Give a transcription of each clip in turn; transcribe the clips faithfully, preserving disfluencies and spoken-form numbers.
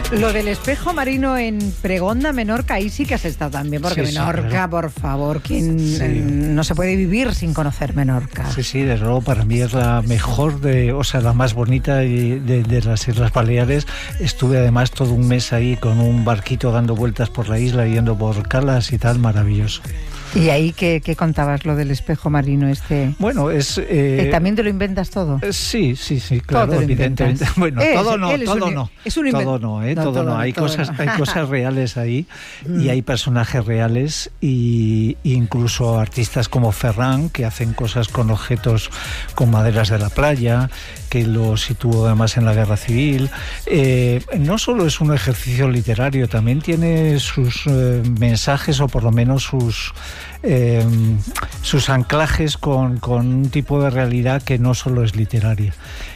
Lo del espejo marino en Pregonda, Menorca, ahí sí que has estado también, porque sí, Menorca, sí, claro. Por favor, ¿quién sí. eh, no se puede vivir sin conocer Menorca? Sí, sí, desde luego para mí es la mejor, de, o sea, la más bonita de, de, de las Islas Baleares. Estuve además todo un mes ahí con un barquito dando vueltas por la isla, yendo por calas y tal, maravilloso. ¿Y ahí qué, qué contabas, lo del espejo marino este? Bueno, es... Eh, ¿También te lo inventas todo? Sí, sí, sí, claro, evidentemente. Bueno, es, todo no, todo un, no. Es un todo no, ¿eh? No, todo, todo no. Hay, todo cosas, no. hay cosas reales ahí mm. y hay personajes reales y incluso artistas como Ferran, que hacen cosas con objetos, con maderas de la playa, que lo situó además en la Guerra Civil. Eh, no solo es un ejercicio literario, también tiene sus eh, mensajes o por lo menos sus... Eh, sus anclajes con, con un tipo de realidad que no solo es literaria.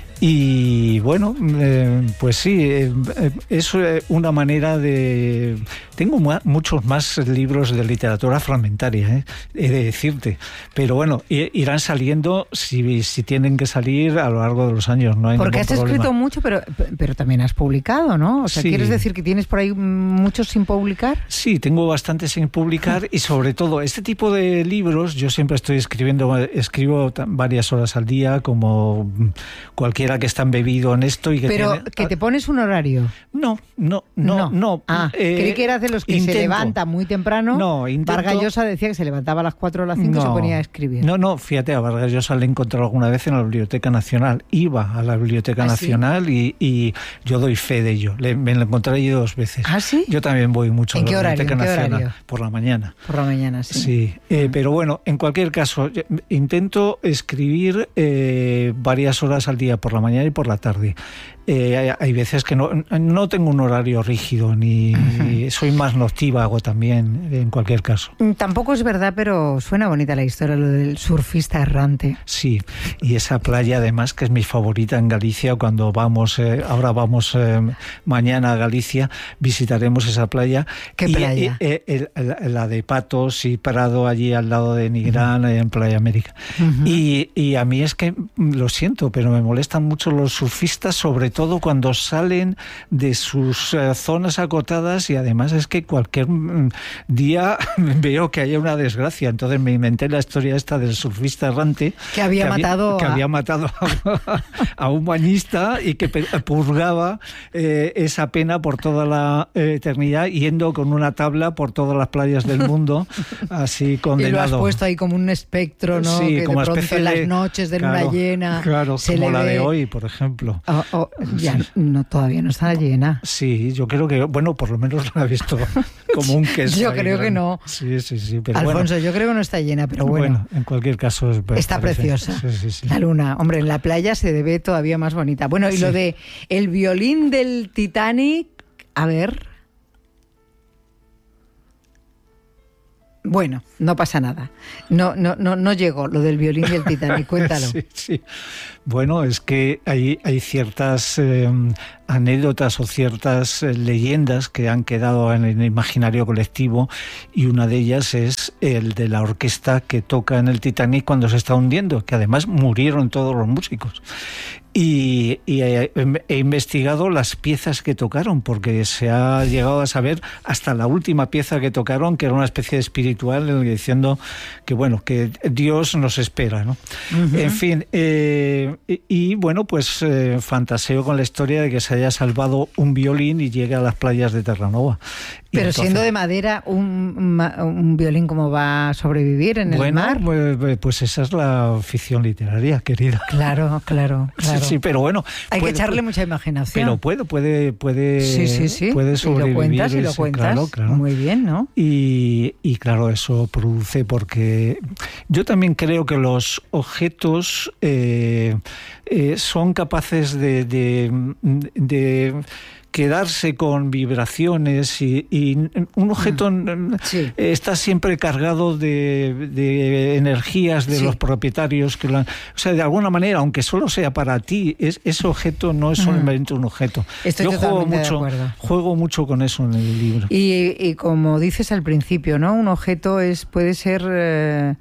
Y bueno, eh, pues sí, eh, es una manera de... Tengo ma- muchos más libros de literatura fragmentaria, ¿eh? he de decirte. Pero bueno, irán saliendo si, si tienen que salir a lo largo de los años. No hay Porque has problema. escrito mucho, pero, pero también has publicado, ¿no? O sea, sí. ¿Quieres decir que tienes por ahí muchos sin publicar? Sí, tengo bastantes sin publicar y sobre todo este tipo de libros, yo siempre estoy escribiendo, escribo varias horas al día, como cualquiera que está embebido en esto. Y que pero tiene... que te pones un horario. No, no, no, no. no. Ah, eh, creí que eras de los que intento. Se levanta muy temprano. No, intento... Vargas Llosa decía que se levantaba a las cuatro o las cinco no, y se ponía a escribir. No, no, fíjate, a Vargas Llosa le he encontrado alguna vez en la Biblioteca Nacional. Iba a la Biblioteca ¿Ah, Nacional sí? y, y yo doy fe de ello. Le, me lo encontré allí dos veces. ¿Ah, sí? Yo también voy mucho a la Biblioteca Nacional. Horario? Por la mañana. Por la mañana, sí. Sí, eh, pero bueno, en cualquier caso, intento escribir eh, varias horas al día, por la mañana y por la tarde. Eh, hay, hay veces que no, no tengo un horario rígido, ni uh-huh. soy más noctívago también, en cualquier caso. Tampoco es verdad, pero suena bonita la historia, lo del surfista errante. Sí, y esa playa además que es mi favorita en Galicia, cuando vamos, eh, ahora vamos eh, mañana a Galicia, visitaremos esa playa. ¿Qué y, playa? Y, eh, el, el, la de Patos y Prado, allí al lado de Nigrán, uh-huh. en Playa América. Uh-huh. Y, y a mí es que, lo siento, pero me molestan mucho los surfistas, sobre todo cuando salen de sus uh, zonas acotadas, y además es que cualquier mm, día veo que haya una desgracia. Entonces me inventé la historia esta del surfista errante que había que matado había, a... que había matado a, a un bañista y que purgaba eh, esa pena por toda la eh, eternidad, yendo con una tabla por todas las playas del mundo, así condenado. Y lo has puesto ahí como un espectro, ¿no? Sí, que como de pronto especie en las de, noches de claro, luna llena. Claro, se como le la ve... de hoy, por ejemplo. Oh, oh, ya sí. no, todavía no está llena. Sí, yo creo que, bueno, por lo menos la he visto como un queso. Yo creo ahí, que no. Sí, sí, sí. Pero Alfonso, bueno, yo creo que no está llena, pero bueno. Bueno, en cualquier caso es, está parece, preciosa. Sí, sí, sí. La luna. Hombre, en la playa se ve todavía más bonita. Bueno, y sí. Lo de el violín del Titanic, a ver... Bueno, no pasa nada. No, no, no, no llegó lo del violín del Titanic. Cuéntalo. Sí, sí. Bueno, es que hay, hay ciertas eh, anécdotas o ciertas eh, leyendas que han quedado en el imaginario colectivo, y una de ellas es el de la orquesta que toca en el Titanic cuando se está hundiendo, que además murieron todos los músicos. Y, y he, he investigado las piezas que tocaron, porque se ha llegado a saber hasta la última pieza que tocaron, que era una especie de espiritual, diciendo que bueno, que Dios nos espera, ¿no? Uh-huh. En fin, eh, y, y bueno, pues eh, fantaseo con la historia de que se haya salvado un violín y llegue a las playas de Terranova. Pero entonces, siendo de madera, un, un violín, ¿cómo va a sobrevivir en bueno, el mar? Pues, pues esa es la ficción literaria, querida. Claro, claro, claro. Sí, sí, pero bueno. Hay puede, que echarle puede, mucha imaginación. Pero puede, puede, puede, sí, sí, sí. puede sobrevivir. Y lo cuentas, y lo cuentas. Claro, claro. Muy bien, ¿no? Y, y claro, eso produce, porque yo también creo que los objetos eh, eh, son capaces de, de, de quedarse con vibraciones, y, y un objeto mm, sí. está siempre cargado de, de energías de sí. los propietarios que lo han, o sea, de alguna manera, aunque solo sea para ti, es, ese objeto no es solamente mm. un objeto. Estoy Yo juego mucho, de acuerdo. juego mucho con eso en el libro. Y, y como dices al principio, ¿no? Un objeto es puede ser eh,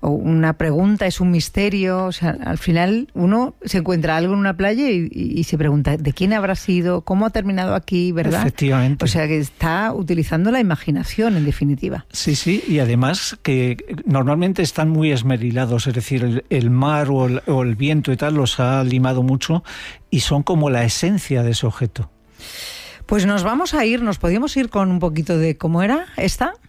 o una pregunta, es un misterio. O sea, al final uno se encuentra algo en una playa y, y, y se pregunta ¿de quién habrá sido? ¿Cómo ha terminado aquí? ¿Verdad? Efectivamente. O sea, que está utilizando la imaginación, en definitiva. Sí, sí, y además que normalmente están muy esmerilados, es decir, el, el mar o el, o el viento y tal los ha limado mucho y son como la esencia de ese objeto. Pues nos vamos a ir, nos podíamos ir con un poquito de ¿cómo era esta?